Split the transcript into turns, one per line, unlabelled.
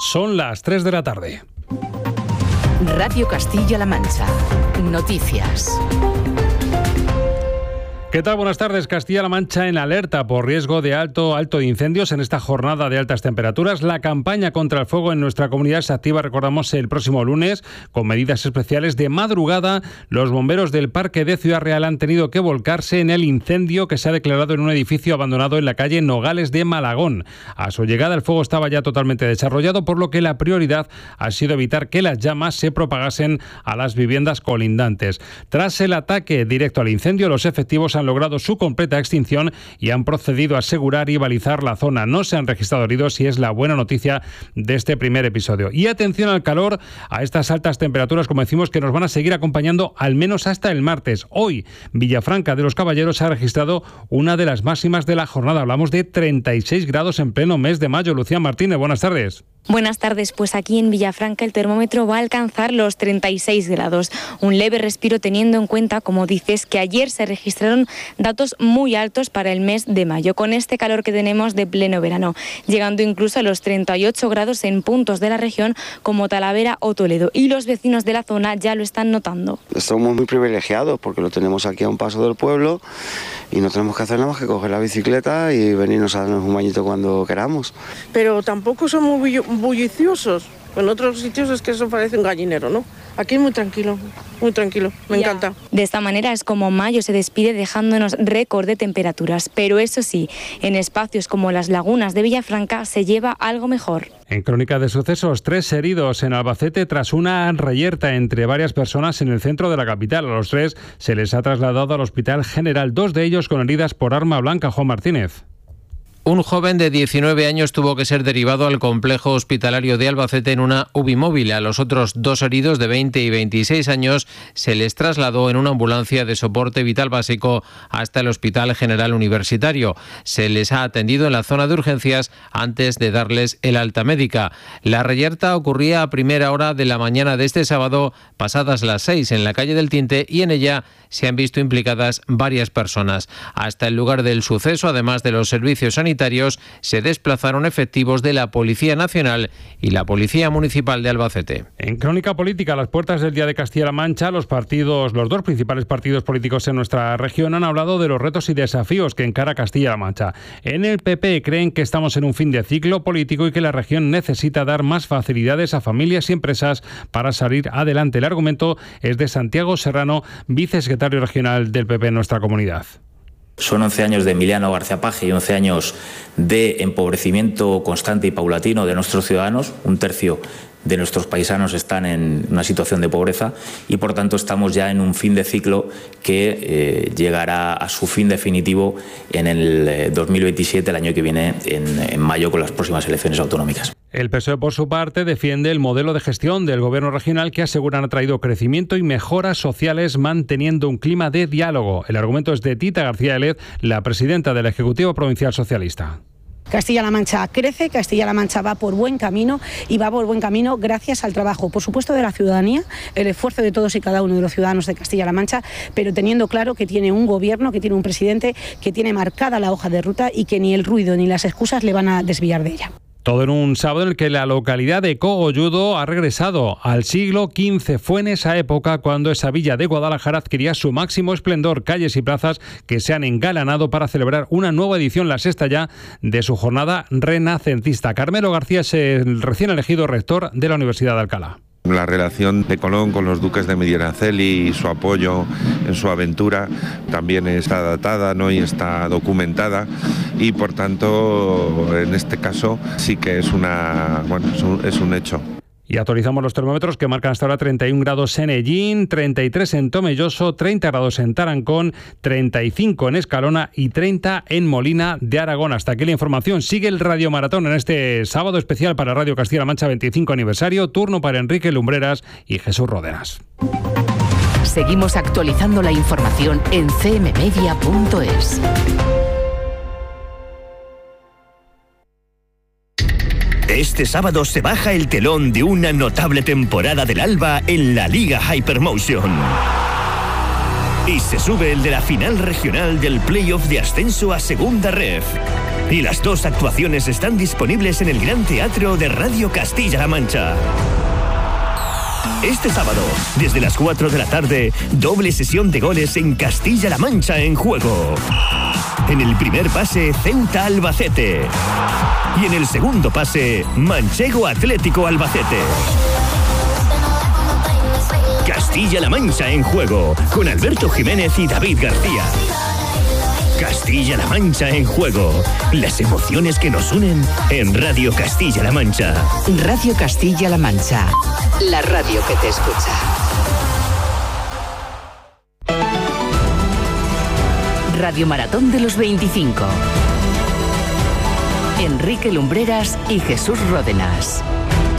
Son las 3 de la tarde.
Radio Castilla-La Mancha. Noticias.
¿Qué tal? Buenas tardes. Castilla-La Mancha en alerta por riesgo de alto de incendios en esta jornada de altas temperaturas. La campaña contra el fuego en nuestra comunidad se activa, recordamos, el próximo lunes con medidas especiales. De madrugada, los bomberos del Parque de Ciudad Real han tenido que volcarse en el incendio que se ha declarado en un edificio abandonado en la calle Nogales de Malagón. A su llegada, el fuego estaba ya totalmente desarrollado, por lo que la prioridad ha sido evitar que las llamas se propagasen a las viviendas colindantes. Tras el ataque directo al incendio, los efectivos han logrado su completa extinción y han procedido a asegurar y balizar la zona. No se han registrado heridos y es la buena noticia de este primer episodio. Y atención al calor, a estas altas temperaturas, como decimos, que nos van a seguir acompañando al menos hasta el martes. Hoy, Villafranca de los Caballeros ha registrado una de las máximas de la jornada. Hablamos de 36 grados en pleno mes de mayo. Lucía Martínez, buenas tardes.
Buenas tardes, pues aquí en Villafranca el termómetro va a alcanzar los 36 grados. Un leve respiro teniendo en cuenta, como dices, que ayer se registraron datos muy altos para el mes de mayo, con este calor que tenemos de pleno verano, llegando incluso a los 38 grados en puntos de la región como Talavera o Toledo. Y los vecinos de la zona ya lo están notando.
Somos muy privilegiados porque lo tenemos aquí a un paso del pueblo y no tenemos que hacer nada más que coger la bicicleta y venirnos a darnos un bañito cuando queramos.
Pero tampoco somos bulliciosos. En otros sitios es que eso parece un gallinero, ¿no? Aquí es muy tranquilo, me encanta.
De esta manera es como mayo se despide dejándonos récord de temperaturas, pero eso sí, en espacios como las lagunas de Villafranca se lleva algo mejor.
En crónica de sucesos, 3 heridos en Albacete tras una reyerta entre varias personas en el centro de la capital. A los 3 se les ha trasladado al Hospital General, 2 de ellos con heridas por arma blanca. Juan Martínez.
Un joven de 19 años tuvo que ser derivado al complejo hospitalario de Albacete en una UBI móvil. A los otros 2 heridos de 20 y 26 años se les trasladó en una ambulancia de soporte vital básico hasta el Hospital General Universitario. Se les ha atendido en la zona de urgencias antes de darles el alta médica. La reyerta ocurría a primera hora de la mañana de este sábado, pasadas las 6, en la calle del Tinte, y en ella se han visto implicadas varias personas. Hasta el lugar del suceso, además de los servicios sanitarios, se desplazaron efectivos de la Policía Nacional y la Policía Municipal de Albacete.
En crónica política, a las puertas del Día de Castilla-La Mancha, los 2 principales partidos políticos en nuestra región han hablado de los retos y desafíos que encara Castilla-La Mancha. En el PP creen que estamos en un fin de ciclo político y que la región necesita dar más facilidades a familias y empresas para salir adelante. El argumento es de Santiago Serrano, vicesecretario regional del PP en nuestra comunidad.
Son 11 años de Emiliano García Paje y 11 años de empobrecimiento constante y paulatino de nuestros ciudadanos. 1/3 de nuestros paisanos están en una situación de pobreza y, por tanto, estamos ya en un fin de ciclo que llegará a su fin definitivo en el 2027, el año que viene, en mayo, con las próximas elecciones autonómicas.
El PSOE, por su parte, defiende el modelo de gestión del gobierno regional que aseguran ha traído crecimiento y mejoras sociales manteniendo un clima de diálogo. El argumento es de Tita García Elez, la presidenta del Ejecutivo Provincial Socialista.
Castilla-La Mancha crece, Castilla-La Mancha va por buen camino y va por buen camino gracias al trabajo, por supuesto, de la ciudadanía, el esfuerzo de todos y cada uno de los ciudadanos de Castilla-La Mancha, pero teniendo claro que tiene un gobierno, que tiene un presidente, que tiene marcada la hoja de ruta y que ni el ruido ni las excusas le van a desviar de ella.
Todo en un sábado en el que la localidad de Cogolludo ha regresado al siglo XV. Fue en esa época cuando esa villa de Guadalajara adquiría su máximo esplendor, calles y plazas que se han engalanado para celebrar una nueva edición, la 6ª ya, de su jornada renacentista. Carmelo García es el recién elegido rector de la Universidad de Alcalá.
La relación de Colón con los duques de Medinaceli y su apoyo en su aventura también está datada, ¿no? Y está documentada y, por tanto, en este caso sí que es un hecho.
Y actualizamos los termómetros que marcan hasta ahora 31 grados en Ellín, 33 en Tomelloso, 30 grados en Tarancón, 35 en Escalona y 30 en Molina de Aragón. Hasta aquí la información. Sigue el Radio Maratón en este sábado especial para Radio Castilla-La Mancha 25 aniversario. Turno para Enrique Lumbreras y Jesús Rodenas.
Seguimos actualizando la información en cmmedia.es.
Este sábado se baja el telón de una notable temporada del Alba en la Liga Hypermotion. Y se sube el de la final regional del playoff de ascenso a Segunda Ref. Y las 2 actuaciones están disponibles en el Gran Teatro de Radio Castilla-La Mancha. Este sábado, desde las 4 de la tarde, doble sesión de goles en Castilla-La Mancha en juego. En el primer pase, Ceuta-Albacete. Y en el segundo pase, Manchego Atlético Albacete. Castilla-La Mancha en juego, con Alberto Jiménez y David García. Castilla-La Mancha en juego. Las emociones que nos unen en Radio Castilla-La Mancha.
Radio Castilla-La Mancha. La radio que te escucha. Radio Maratón de los 25. Enrique Lumbreras y Jesús Ródenas.